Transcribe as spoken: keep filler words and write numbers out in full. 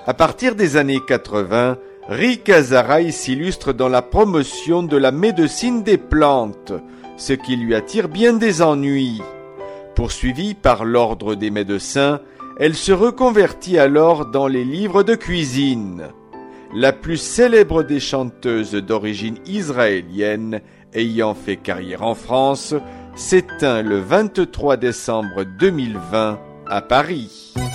À partir des années quatre-vingts, Rika Zaraï s'illustre dans la promotion de la médecine des plantes, ce qui lui attire bien des ennuis. Poursuivie par l'ordre des médecins, elle se reconvertit alors dans les livres de cuisine. La plus célèbre des chanteuses d'origine israélienne ayant fait carrière en France s'éteint le vingt-trois décembre deux mille vingt à Paris.